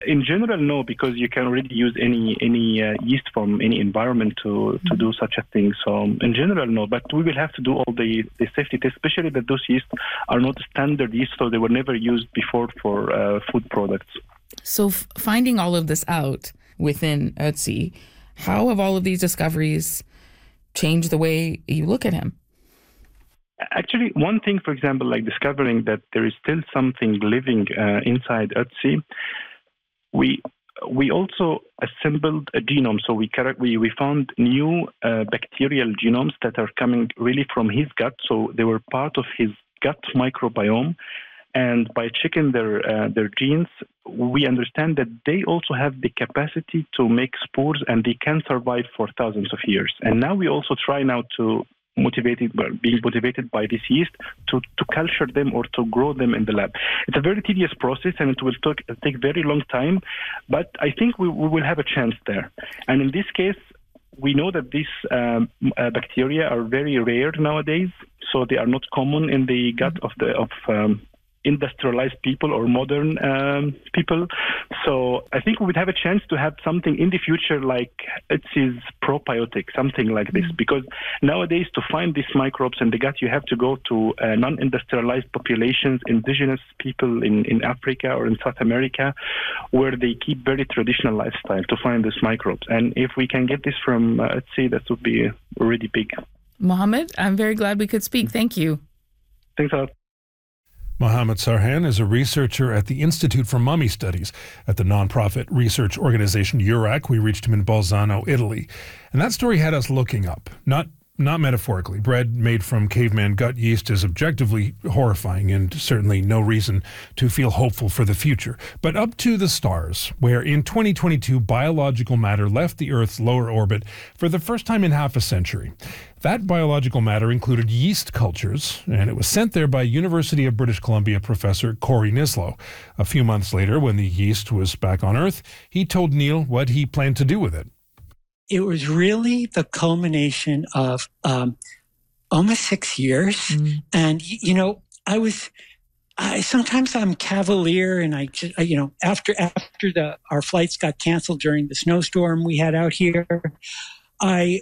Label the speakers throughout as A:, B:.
A: In general, no, because you can already use any yeast from any environment to do such a thing. So in general, no, but we will have to do all the safety tests, especially that those yeast are not standard yeast, so they were never used before for food products.
B: So finding all of this out within Ötzi, how have all of these discoveries changed the way you look at him?
A: Actually, one thing, for example, like discovering that there is still something living inside Ötzi, we also assembled a genome. So we found new bacterial genomes that are coming really from his gut. So they were part of his gut microbiome. And by checking their genes, we understand that they also have the capacity to make spores, and they can survive for thousands of years. And now we also try to being motivated by this yeast to culture them or to grow them in the lab. It's a very tedious process, and it will take very long time, but I think we will have a chance there. And in this case, we know that these bacteria are very rare nowadays, so they are not common in the gut of industrialized people or modern people. So I think we would have a chance to have something in the future like Ötzi's probiotic, something like this, because nowadays to find these microbes in the gut, you have to go to non-industrialized populations, indigenous people in Africa or in South America, where they keep very traditional lifestyle to find these microbes. And if we can get this from Ötzi, that would be already big.
B: Mohammed, I'm very glad we could speak. Thank you.
A: Thanks a lot.
C: Mohammed Sarhan is a researcher at the Institute for Mummy Studies at the nonprofit research organization EURAC. We reached him in Bolzano, Italy. And that story had us looking up, not metaphorically. Bread made from caveman gut yeast is objectively horrifying and certainly no reason to feel hopeful for the future. But up to the stars, where in 2022 biological matter left the Earth's lower orbit for the first time in half a century. That biological matter included yeast cultures, and it was sent there by University of British Columbia professor Corey Nislow. A few months later, when the yeast was back on Earth, he told Neil what he planned to do with it.
D: It was really the culmination of almost 6 years. And, sometimes I'm cavalier, and after our flights got canceled during the snowstorm we had out here, I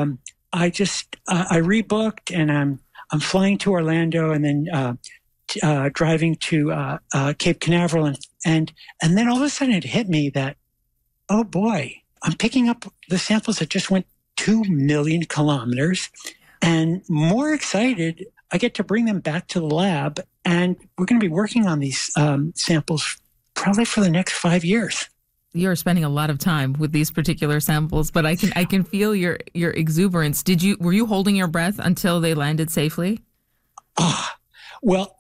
D: rebooked, and I'm flying to Orlando and then driving to Cape Canaveral, and then all of a sudden it hit me that, oh boy, I'm picking up the samples that just went 2 million kilometers, and more excited, I get to bring them back to the lab, and we're going to be working on these samples probably for the next 5 years.
B: You're spending a lot of time with these particular samples, but I can feel your exuberance. Were you holding your breath until they landed safely?
D: Well,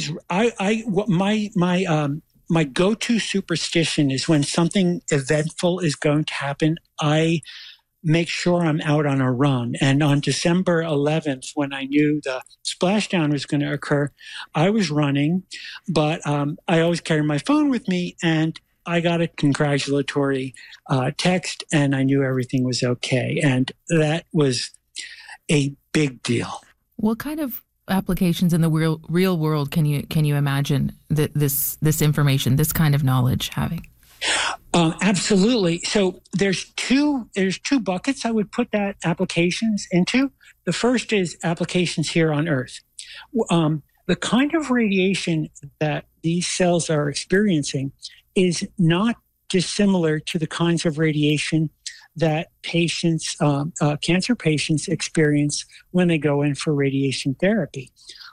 D: my go-to superstition is when something eventful is going to happen, I make sure I'm out on a run. And on December 11th, when I knew the splashdown was going to occur, I was running, but I always carry my phone with me, and I got a congratulatory text, and I knew everything was okay. And that was a big deal.
B: What kind of applications in the real world can you imagine that this information, this kind of knowledge having?
D: Absolutely. So there's two buckets I would put that applications into. The first is applications here on Earth. The kind of radiation that these cells are experiencing is not dissimilar to the kinds of radiation that patients, cancer patients, experience when they go in for radiation therapy.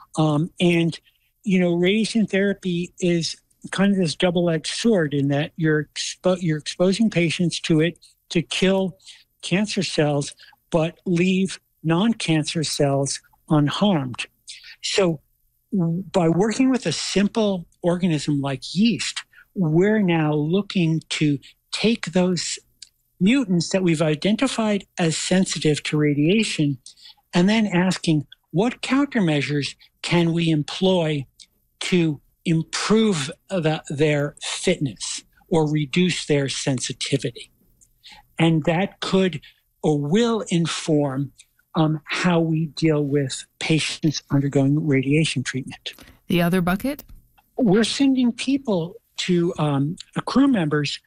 D: Radiation therapy is kind of this double-edged sword in that you're exposing patients to it to kill cancer cells, but leave non-cancer cells unharmed. So by working with a simple organism like yeast, we're now looking to take those mutants that we've identified as sensitive to radiation and then asking what countermeasures can we employ to improve their fitness or reduce their sensitivity. And that could or will inform how we deal with patients undergoing radiation treatment.
B: The other bucket?
D: We're sending people to crew members